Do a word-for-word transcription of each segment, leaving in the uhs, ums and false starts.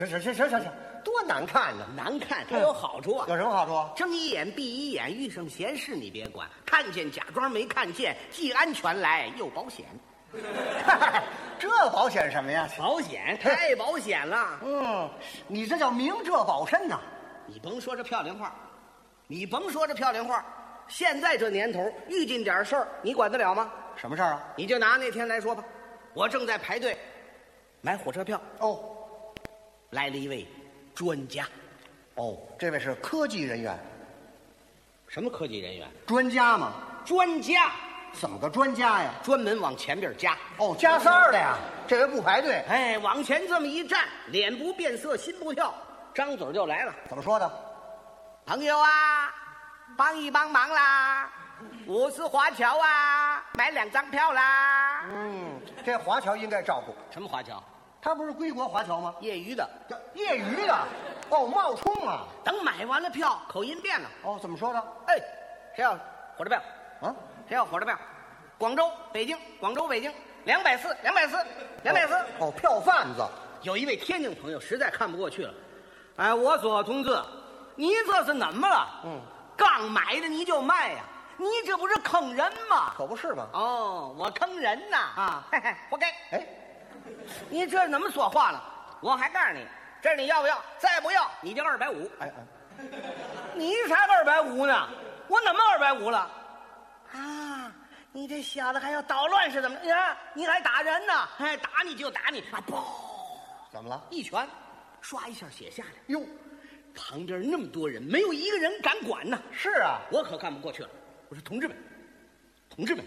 行行行行行，多难看呢！ 难看，它有好处啊。 有什么好处？ 睁一眼闭一眼，遇上闲事你别管，看见假装没看见，既安全来又保险。 这保险什么呀？ 保险太保险了。 嗯，你这叫明哲保身呐。 你甭说这漂亮话，你甭说这漂亮话，现在这年头遇见点事儿，你管得了吗？ 什么事儿啊？ 你就拿那天来说吧，我正在排队买火车票， 哦， 来了一位专家。 哦，这位是科技人员， 什么科技人员？ 专家吗？ 专家。 怎么个专家呀？ 专门往前边加。 哦，加塞儿的呀。这位不排队， 哎，往前这么一站，脸不变色，心不跳，张嘴就来了。 怎么说的？ 朋友啊，帮一帮忙啦！我是华侨啊，买两张票啦。 嗯，这华侨应该照顾。 什么华侨？ 他不是归国华侨吗？ 业余的。 业余的。哦，冒充啊。 等买完了票，口音变了。 哦，怎么说的？ 哎，谁要火车票？ 啊， 谁要火车票？广州、北京，广州、北京，两百四，两百四，两百四。 哦，票贩子。 有一位天津朋友实在看不过去了，哎，我说同志，你这是怎么了？嗯，刚买的你就卖呀、啊？你这不是坑人吗？ 可不是吗？ 哦，我坑人呐！啊，嘿嘿，活该！ 哎， 你这怎么说话了？我还告诉你，这你要不要？再不要你就二百五。 哎哎， 你才二百五呢，我怎么二百五了？啊，你这小子还要捣乱是怎么？你看你还打人呢？哎，打你就打你啊！嘣， 怎么了？ 一拳，唰一下写下来。 哟， 旁边那么多人，没有一个人敢管呢。 是啊， 我可看不过去了。我说同志们，同志们，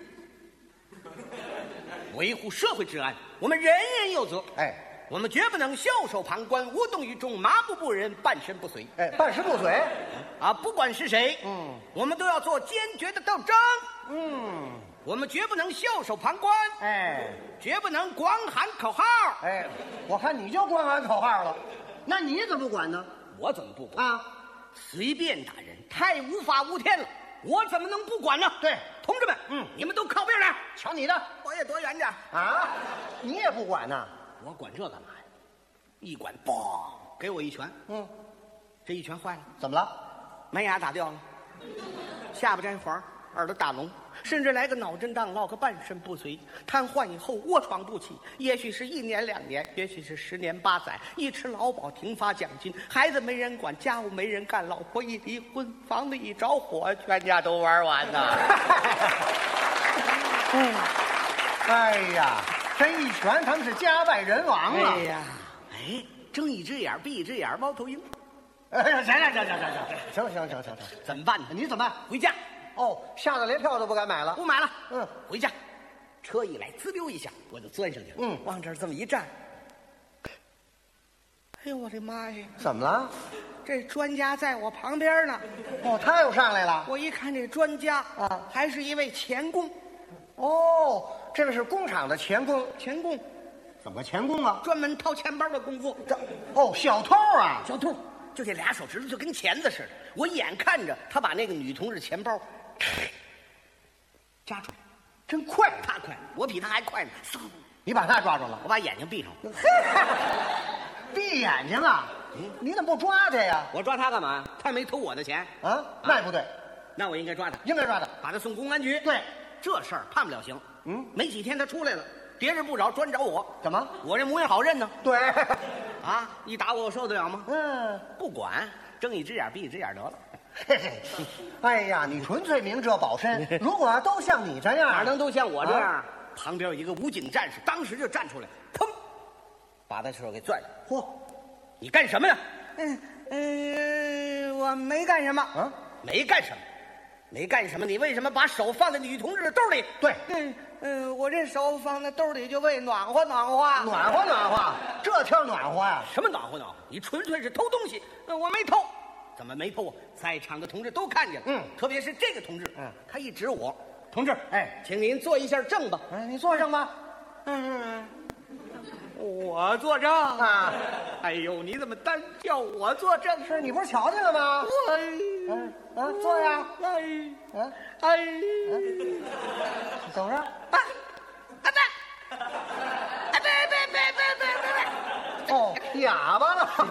维护社会治安，我们人人有责。 哎， 我们绝不能袖手旁观，无动于衷，麻木不仁，半身不遂。 哎，半身不遂。 啊，不管是谁， 嗯， 我们都要做坚决的斗争。 嗯， 我们绝不能袖手旁观， 哎， 绝不能光喊口号。 哎，我看你就光喊口号了，那你怎么管呢？ 我怎么不管啊？ 随便打人，太无法无天了，我怎么能不管呢？ 对， 同志们，嗯，你们都靠边点， 瞧你的我也躲远点。 啊！你也不管呢？ 我管这干嘛呀？一管，嘣，给我一拳。 嗯， 这一拳坏了， 怎么了？ 门牙打掉了，下巴摘环，耳朵打聋，甚至来个脑震荡，落个半身不遂，瘫痪以后卧床不起，也许是一年两年，也许是十年八载，一吃劳保，停发奖金，孩子没人管，家务没人干，老婆一离婚，房子一着火，全家都玩完了。 嗯，哎呀，这一拳他们是家败人亡了。 哎呀，哎，睁一只眼闭一只眼，猫头鹰。 哎呀，行行行行行行行行行行行， 怎么办呢？ 你怎么办？ 回家。 哦，吓得连票都不敢买了。 不买了， 嗯， 回家。车一来，滋溜一下，我就钻上去了。 嗯， 往这儿这么一站，哎呦我的妈呀！ 怎么了？ 这专家在我旁边呢。 哦，他又上来了。 我一看这专家啊， 还是一位钳工。 哦，这个是工厂的钳工。 钳工， 怎么钳工啊？ 专门掏钱包的功夫。 这哦，小偷啊！ 小偷，就这俩手指头就跟钳子似的。我眼看着他把那个女同志钱包夹出来， 真快， 他快，我比他还快呢。嗖， 你把他抓住了。 我把眼睛闭上了。 闭眼睛啊！你怎么不抓他呀？ 我抓他干嘛？他没偷我的钱啊，那也不对， 那我应该抓他， 应该抓他， 把他送公安局。 对， 这事儿判不了刑。 嗯， 没几天他出来了，别人不找，专找我。 怎么？ 我这模样好认呢。 对， 啊，一打我，我受得了吗？ 嗯， 不管，睁一只眼闭一只眼得了。 嘿嘿，哎呀，你纯粹明哲保身。如果都像你这样， 哪能都像我这样？ 啊、 旁边有一个武警战士，当时就站出来，砰，把他手给攥上。 嚯， 你干什么呀？嗯嗯，我没干什么。 啊， 没干什么，没干什么。你为什么把手放在女同志的兜里？ 对， 嗯嗯，我这手放在兜里就为暖和暖和。 暖和暖和，这天暖和呀？ 什么暖和暖和？你纯粹是偷东西。嗯，我没偷。怎么没偷啊？在场的同志都看见了。 嗯， 特别是这个同志， 嗯， 他一指我，同志， 哎， 请您做一下证吧。 哎，你坐上吧。 嗯，我作证啊？ 哎呦，你怎么单叫我作证？ 是你不是瞧见了吗？ 我， 嗯啊，坐呀。 哎， 嗯哎， 怎么着？ 啊啊不，啊别别别别别别别！ 哦，哑巴了。